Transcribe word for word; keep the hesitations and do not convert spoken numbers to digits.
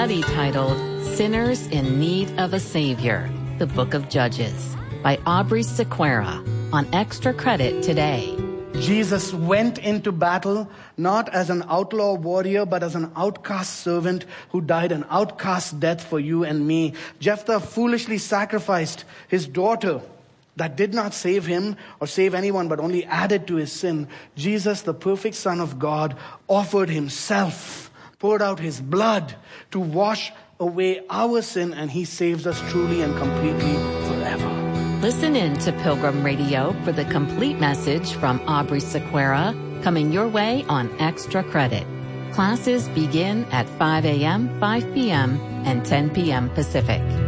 study titled Sinners in Need of a Savior, the Book of Judges, by Aubrey Sequeira, on Extra Credit today. Jesus went into battle not as an outlaw warrior, but as an outcast servant who died an outcast death for you and me. Jephthah foolishly sacrificed his daughter that did not save him or save anyone, but only added to his sin. Jesus, the perfect Son of God, offered himself, poured out his blood to wash away our sin, and he saves us truly and completely forever. Listen in to Pilgrim Radio for the complete message from Aubrey Sequeira, coming your way on Extra Credit. Classes begin at five a.m., five p.m., and ten p.m. Pacific.